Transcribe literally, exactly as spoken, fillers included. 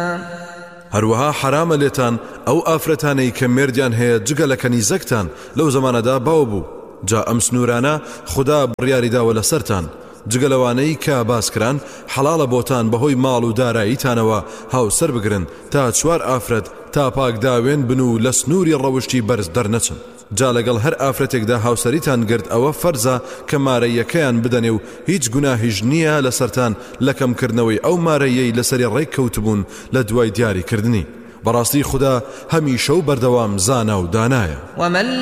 هەروەها حرامە لێتان ئەو ئافرەتانەی کە مێردیان هەیە جگە لە کەنیزەکتان لەو زەمانەدا باو بوو جا ئەم سنوورانە خوددا بڕیاریداوە لەسەرتان جگە لەوانەی کە باسکران حەڵاڵە بۆتان بەهۆی ماڵ و داراییتانەوە هاوسەر بگرن تا چوار ئافرەت تا پاکداوێن بن و لە سنووری ڕەوشتی بەرز دەرنەچن جا لەگەڵ هەر ئافرەتێکدا هاوسەریتان گرت ئەوە فەرزە کە مارەیەکەیان بدەنێ و هیچ گوناهیش نییە لەسەرتان لە کەمکردنەوەی ئەو مارەیەی لەسەری ڕێک کەوتبوون لە دوای دیاریکردنی بەڕاستی خوددا هەمیشە و بەردەوام زانا و دانایە.